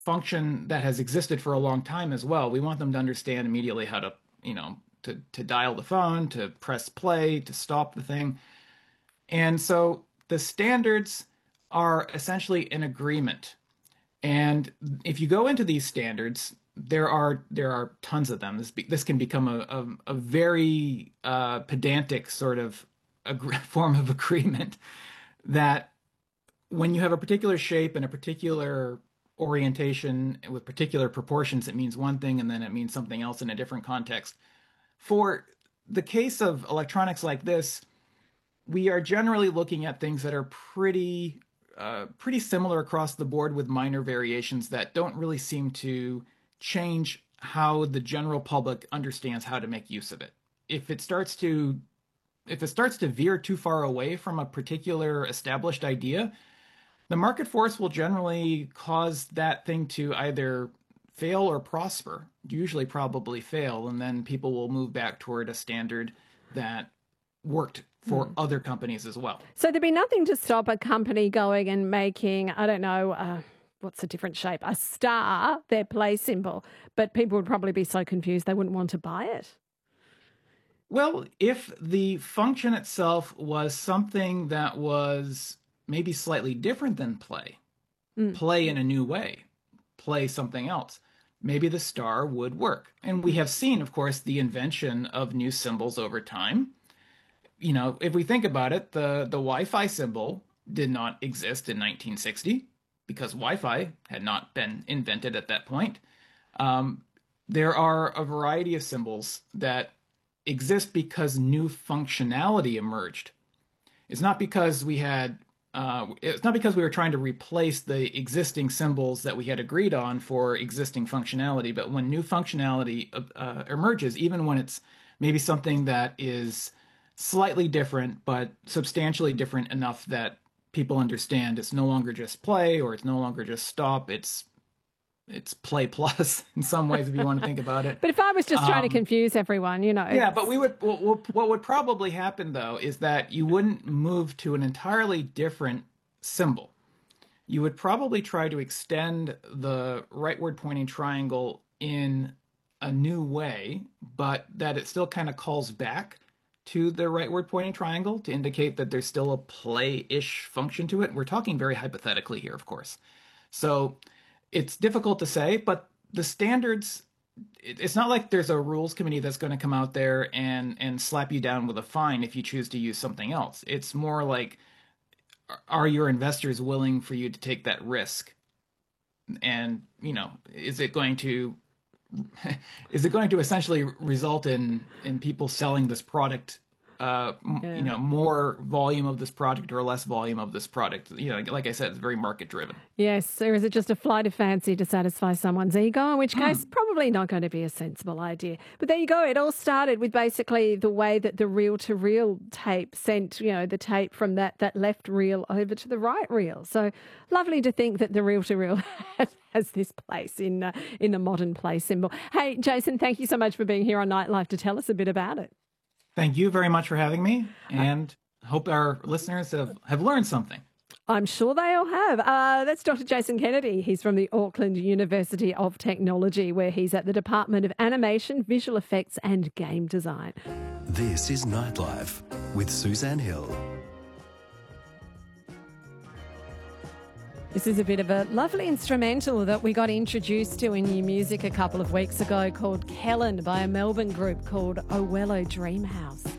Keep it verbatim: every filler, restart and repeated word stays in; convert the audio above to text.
function that has existed for a long time as well. We want them to understand immediately how to, you know, to, to dial the phone, to press play, to stop the thing. And so the standards are essentially an agreement. And if you go into these standards, there are there are tons of them. This be, this can become a a, a very uh, pedantic sort of ag- form of agreement that when you have a particular shape and a particular orientation with particular proportions, it means one thing, and then it means something else in a different context. For the case of electronics like this, we are generally looking at things that are pretty uh, pretty similar across the board with minor variations that don't really seem to change how the general public understands how to make use of it. If it starts to if it starts to veer too far away from a particular established idea, the market force will generally cause that thing to either fail or prosper, usually probably fail, and then people will move back toward a standard that worked for mm. other companies as well. So there'd be nothing to stop a company going and making, I don't know, uh, what's a different shape, a star, their play symbol, but people would probably be so confused they wouldn't want to buy it. Well, if the function itself was something that was maybe slightly different than play, mm. play in a new way, play something else, maybe the star would work. And we have seen, of course, the invention of new symbols over time. You know, if we think about it, the, the Wi-Fi symbol did not exist in nineteen sixty because Wi-Fi had not been invented at that point. Um, there are a variety of symbols that exist because new functionality emerged. It's not because we had Uh, it's not because we were trying to replace the existing symbols that we had agreed on for existing functionality, but when new functionality uh, emerges, even when it's maybe something that is slightly different, but substantially different enough that people understand it's no longer just play or it's no longer just stop, it's it's play plus in some ways if you want to think about it. But if I was just trying um, to confuse everyone, you know. Yeah, but we would. What, what would probably happen though is that you wouldn't move to an entirely different symbol. You would probably try to extend the rightward pointing triangle in a new way, but that it still kind of calls back to the rightward pointing triangle to indicate that there's still a play-ish function to it. We're talking very hypothetically here, of course. So it's difficult to say, but the standards, it's not like there's a rules committee that's going to come out there and, and slap you down with a fine if you choose to use something else. It's more like, are your investors willing for you to take that risk? And, you know, is it going to, is it going to essentially result in, in people selling this product Uh, yeah. you know, more volume of this product or less volume of this product? You know, like I said, it's very market driven. Yes, or is it just a flight of fancy to satisfy someone's ego, in which case probably not going to be a sensible idea. But there you go. It all started with basically the way that the reel-to-reel tape sent, you know, the tape from that, that left reel over to the right reel. So lovely to think that the reel-to-reel has, has this place in, uh, in the modern play symbol. Hey, Jason, thank you so much for being here on Nightlife to tell us a bit about it. Thank you very much for having me, and hope our listeners have, have learned something. I'm sure they all have. Uh, that's Doctor Jason Kennedy. He's from the Auckland University of Technology, where he's at the Department of Animation, Visual Effects and Game Design. This is Nightlife with Suzanne Hill. This is a bit of a lovely instrumental that we got introduced to in New Music a couple of weeks ago called Kellen by a Melbourne group called Owello Dreamhouse.